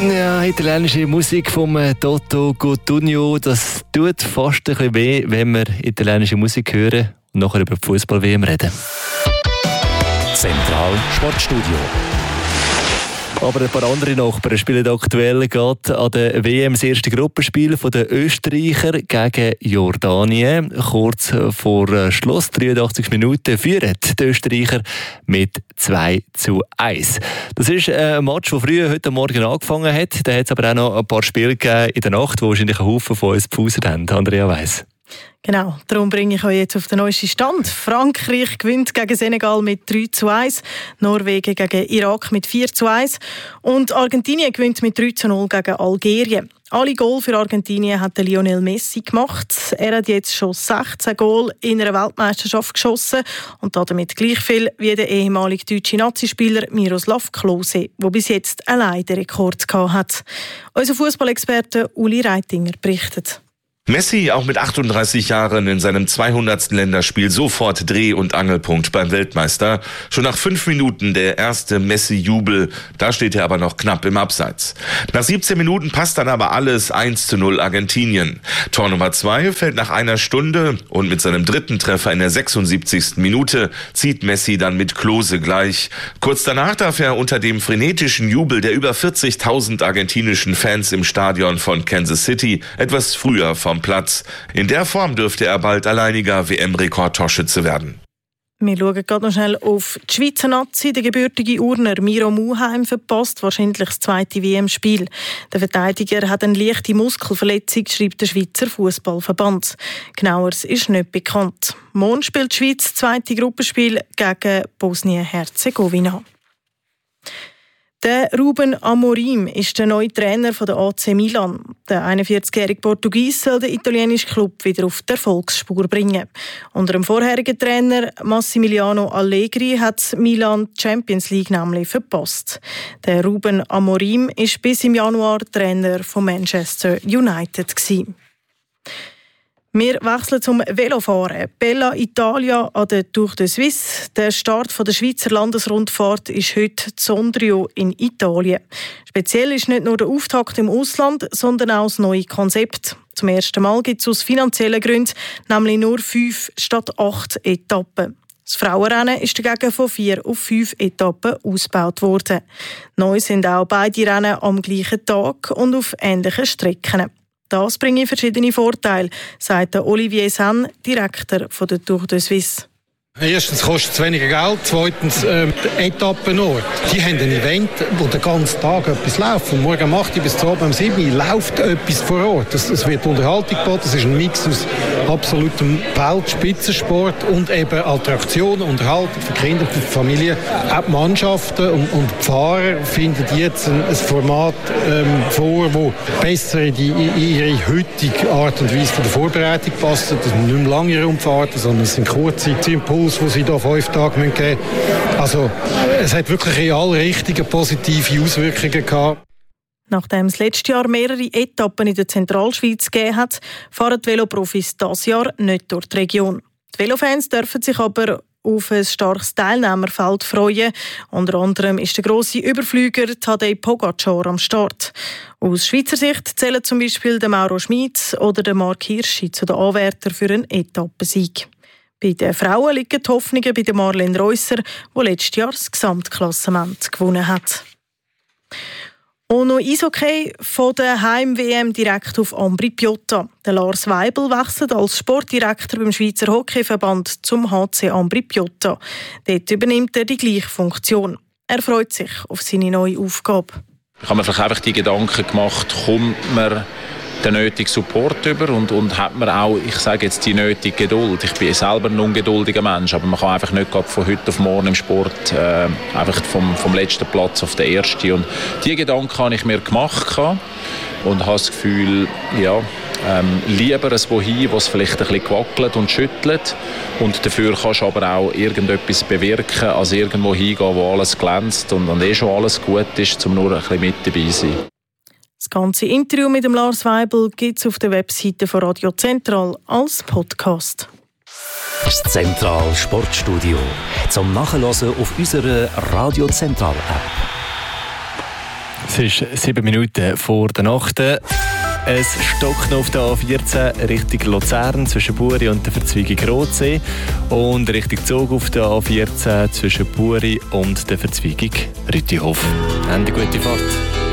Ja, italienische Musik vom Toto Cutugno, das tut fast ein bisschen weh, wenn wir italienische Musik hören und nachher über die Fußball-WM reden. Zentral Sportstudio. Aber ein paar andere Nachbarn spielen aktuell gerade an der WM das erste Gruppenspiel der Österreicher gegen Jordanien. Kurz vor Schluss, 83 Minuten, führen die Österreicher mit 2:1. Das ist ein Match, der früher heute Morgen angefangen hat. Da hat es aber auch noch ein paar Spiele gegeben in der Nacht, wo wahrscheinlich ein Haufen von uns gepauset haben. Andrea Weiss. Genau, darum bringe ich euch jetzt auf den neuesten Stand. Frankreich gewinnt gegen Senegal mit 3:1, Norwegen gegen Irak mit 4:1 und Argentinien gewinnt mit 3:0 gegen Algerien. Alle Goal für Argentinien hat Lionel Messi gemacht. Er hat jetzt schon 16 Goal in einer Weltmeisterschaft geschossen und damit gleich viel wie der ehemalige deutsche Nazispieler Miroslav Klose, der bis jetzt allein den Rekord gehabt hat. Unser Fußballexperte Uli Reitinger berichtet. Messi, auch mit 38 Jahren in seinem 200. Länderspiel sofort Dreh- und Angelpunkt beim Weltmeister. Schon nach 5 Minuten der erste Messi-Jubel, da steht er aber noch knapp im Abseits. Nach 17 Minuten passt dann aber alles, 1:0 Argentinien. Tor Nummer 2 fällt nach einer Stunde und mit seinem dritten Treffer in der 76. Minute zieht Messi dann mit Klose gleich. Kurz danach darf er unter dem frenetischen Jubel der über 40.000 argentinischen Fans im Stadion von Kansas City etwas früher vom Platz. In der Form dürfte er bald alleiniger WM-Rekordtorschütze werden. Wir schauen gerade noch schnell auf die Schweizer Nazi. Der gebürtige Urner Miro Muheim verpasst wahrscheinlich das zweite WM-Spiel. Der Verteidiger hat eine leichte Muskelverletzung, schreibt der Schweizer Fußballverband. Genaueres ist nicht bekannt. Morgen spielt die Schweiz das zweite Gruppenspiel gegen Bosnien-Herzegowina. Der Ruben Amorim ist der neue Trainer der AC Milan. Der 41-jährige Portugies soll den italienischen Klub wieder auf die Erfolgsspur bringen. Unter dem vorherigen Trainer Massimiliano Allegri hat Milan die Champions League nämlich verpasst. Der Ruben Amorim war bis im Januar Trainer von Manchester United gewesen. Wir wechseln zum Velofahren. Bella Italia an der Tour de Suisse. Der Start der Schweizer Landesrundfahrt ist heute Sondrio in Italien. Speziell ist nicht nur der Auftakt im Ausland, sondern auch das neue Konzept. Zum ersten Mal gibt es aus finanziellen Gründen nämlich nur 5 statt 8 Etappen. Das Frauenrennen ist dagegen von 4 auf 5 Etappen ausgebaut worden. Neu sind auch beide Rennen am gleichen Tag und auf ähnlichen Strecken. Das bringe verschiedene Vorteile, sagt Olivier Sen, Direktor der Tour de Suisse. Erstens kostet es weniger Geld, zweitens der Etappenort. Die haben ein Event, wo den ganzen Tag etwas läuft. Von morgen um 8 Uhr bis abends um 7 Uhr läuft etwas vor Ort. Es wird Unterhaltung geboten, es ist ein Mix aus absolutem Weltspitzensport und eben Attraktion, Unterhaltung für Kinder, für Familien. Auch die Mannschaften und die Fahrer finden jetzt ein Format vor, das besser in ihre heutige Art und Weise von der Vorbereitung passt. Das sind nicht mehr lange Rundfahrten, sondern es sind kurze Impulse, die sie hier 5 Tage geben müssen. Also, es hat wirklich in alle Richtungen positive Auswirkungen gehabt. Nachdem es letztes Jahr mehrere Etappen in der Zentralschweiz gegeben hat, fahren die Veloprofis dieses Jahr nicht durch die Region. Die Velofans dürfen sich aber auf ein starkes Teilnehmerfeld freuen. Unter anderem ist der grosse Überflüger Tadej Pogacar am Start. Aus Schweizer Sicht zählen zum Beispiel der Mauro Schmid oder der Marc Hirschi zu den Anwärtern für einen Etappensieg. Bei den Frauen liegen die Hoffnungen bei der Marlene Reusser, die letztes Jahr das Gesamtklassement gewonnen hat. Und noch Eishockey von der Heim-WM direkt auf Ambri Piotta. Der Lars Weibel wechselt als Sportdirektor beim Schweizer Hockeyverband zum HC Ambri Piotta. Dort übernimmt er die gleiche Funktion. Er freut sich auf seine neue Aufgabe. Ich habe mir vielleicht einfach die Gedanken gemacht, kommt man den nötigen Support über und hat man auch, ich sage jetzt, die nötige Geduld. Ich bin selber ein ungeduldiger Mensch, aber man kann einfach nicht von heute auf morgen im Sport einfach vom letzten Platz auf den ersten. Und diese Gedanken habe ich mir gemacht und habe das Gefühl, ja, lieber ein Wohin, wo es vielleicht ein bisschen gewackelt und schüttelt und dafür kannst du aber auch irgendetwas bewirken, als irgendwo hingehen, wo alles glänzt und schon alles gut ist, um nur ein bisschen mit dabei zu sein. Das ganze Interview mit dem Lars Weibel gibt es auf der Webseite von Radio Zentral als Podcast. Das Zentral Sportstudio zum Nachhören auf unserer Radio Zentral App. Es ist 7 Minuten vor der Nacht. Es stockt noch auf der A14 Richtung Luzern zwischen Buri und der Verzweigung Rotsee und Richtung Zug auf der A14 zwischen Buri und der Verzweigung Rütihof. Eine gute Fahrt.